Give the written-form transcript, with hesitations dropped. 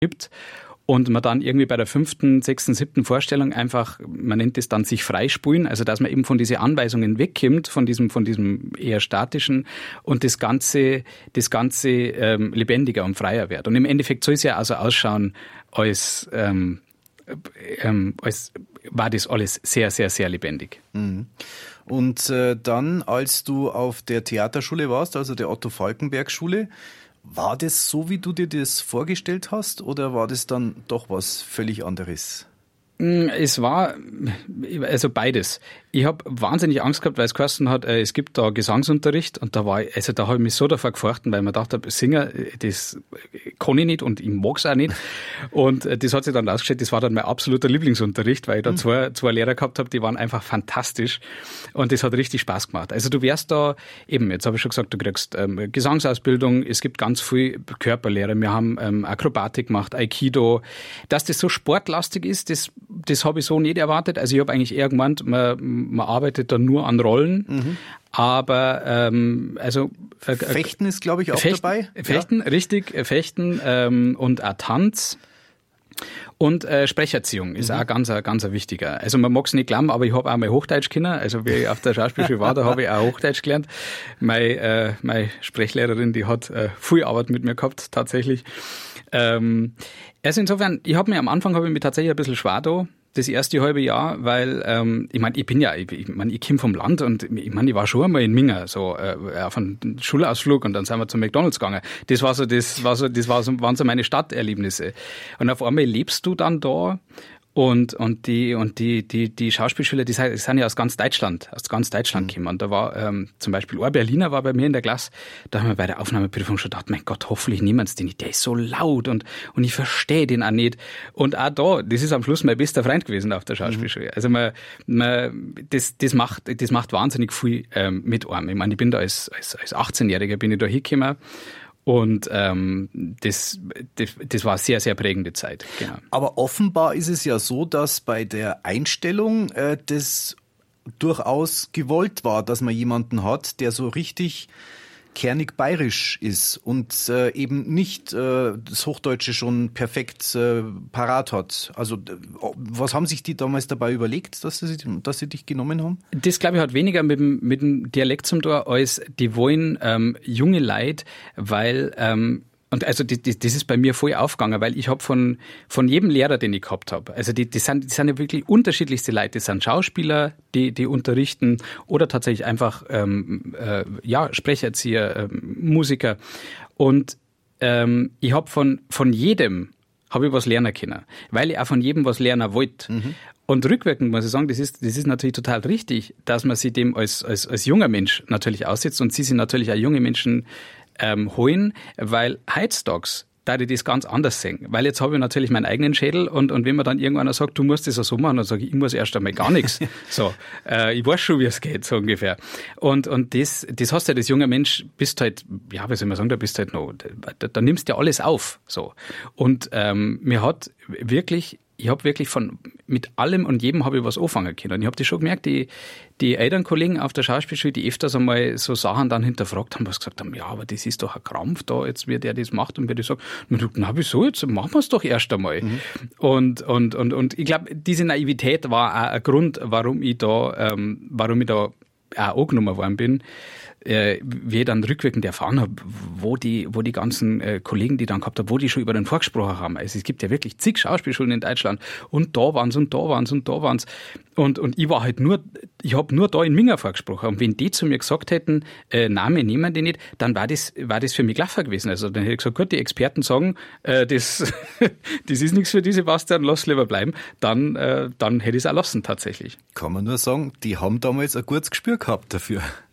gibt. Und man dann irgendwie bei der 5., 6., 7. Vorstellung einfach, man nennt es dann sich freispulen, also dass man eben von diesen Anweisungen wegkommt, von diesem eher statischen und das Ganze lebendiger und freier wird. Und im Endeffekt soll es ja also ausschauen, als war das alles sehr, sehr, sehr lebendig. Mhm. Und dann, als du auf der Theaterschule warst, also der Otto-Falckenberg-Schule, war das so, wie du dir das vorgestellt hast, oder war das dann doch was völlig anderes? Es war also beides. Ich habe wahnsinnig Angst gehabt, weil es geheißen hat, es gibt da Gesangsunterricht und da habe ich mich so davor gefurchten, weil man dachte, Singen, das kann ich nicht und ich mag es auch nicht. Und das hat sich dann rausgestellt, das war dann mein absoluter Lieblingsunterricht, weil ich da zwei Lehrer gehabt habe, die waren einfach fantastisch und das hat richtig Spaß gemacht. Also du wärst da eben, jetzt habe ich schon gesagt, du kriegst Gesangsausbildung, es gibt ganz viel Körperlehre, wir haben Akrobatik gemacht, Aikido. Dass das so sportlastig ist, das habe ich so nicht erwartet. Also ich habe eigentlich eher gemeint, man arbeitet dann nur an Rollen, aber Fechten ist, glaube ich, auch dabei. Fechten, ja. Richtig, Fechten und auch Tanz. Und Sprecherziehung ist auch ganz wichtiger. Also man mag es nicht glauben, aber ich habe auch mal Hochdeutsch können. Also wie ich auf der Schauspielschule war, da habe ich auch Hochdeutsch gelernt. Meine Sprechlehrerin, die hat viel Arbeit mit mir gehabt, tatsächlich. Also insofern, ich habe mich tatsächlich ein bisschen schwer da, das erste halbe Jahr, weil ich komme vom Land und ich war schon einmal in Minga, so auf einen Schulausflug und dann sind wir zum McDonald's gegangen. Das waren so meine Stadterlebnisse. Und auf einmal lebst du dann da und die Schauspielschüler, die sind ja aus ganz Deutschland gekommen. Und da war zum Beispiel ein Berliner war bei mir in der Klasse, da haben wir bei der Aufnahmeprüfung schon gedacht, mein Gott, hoffentlich nehmen sie den nicht, der ist so laut und ich verstehe den auch nicht. Und auch da, das ist am Schluss mein bester Freund gewesen auf der Schauspielschule. Also das macht wahnsinnig viel mit einem. Ich meine, ich bin da als 18-Jähriger bin ich da hingekommen. Und das war eine sehr, sehr prägende Zeit. Genau. Aber offenbar ist es ja so, dass bei der Einstellung das durchaus gewollt war, dass man jemanden hat, der so richtig kernig bayerisch ist und eben nicht das Hochdeutsche schon perfekt parat hat. Also was haben sich die damals dabei überlegt, dass sie dich genommen haben? Das, glaube ich, hat weniger mit dem Dialekt zum Tor, als die wollen junge Leute, weil und also das ist bei mir voll aufgegangen, weil ich habe von jedem Lehrer, den ich gehabt habe, also die sind ja wirklich unterschiedlichste Leute. Das sind Schauspieler, die unterrichten oder tatsächlich einfach Sprecherzieher, Musiker. Und ich habe von jedem habe ich was lernen können, weil ich auch von jedem was lernen wollte. Mhm. Und rückwirkend muss ich sagen, das ist natürlich total richtig, dass man sich dem als junger Mensch natürlich aussetzt und sie sind natürlich auch junge Menschen holen, weil heutzutage da ich das ganz anders sehen. Weil jetzt habe ich natürlich meinen eigenen Schädel und wenn mir dann irgendeiner sagt, du musst das so machen, dann sage ich muss erst einmal gar nichts. So, ich weiß schon, wie es geht, so ungefähr. Und das hast du ja, das junge Mensch, bist halt, ja, wie soll man sagen, da bist halt noch, da nimmst du ja alles auf, so. Und ich habe wirklich mit allem und jedem habe ich was anfangen können. Und ich habe das schon gemerkt, die Elternkollegen auf der Schauspielschule, die öfters einmal so Sachen dann hinterfragt haben, was gesagt haben, ja, aber das ist doch ein Krampf da, jetzt wie der das macht und wie der sagt, na wieso, jetzt machen wir es doch erst einmal. Mhm. Und ich glaube, diese Naivität war auch ein Grund, warum ich da auch angenommen worden bin. Wie ich dann rückwirkend erfahren habe, wo die ganzen Kollegen, die dann gehabt habe, wo die schon über den vorgesprochen haben. Also es gibt ja wirklich zig Schauspielschulen in Deutschland und da waren's und da waren's und da waren's. Und ich war halt ich habe nur da in Minga vorgesprochen. Und wenn die zu mir gesagt hätten, Name nehmen die nicht, dann war das für mich Klaffer gewesen. Also dann hätte ich gesagt, gut, die Experten sagen, das ist nichts für diese Bastian, lass lieber bleiben. Dann hätte ich es auch lassen tatsächlich. Kann man nur sagen, die haben damals ein gutes Gespür gehabt dafür.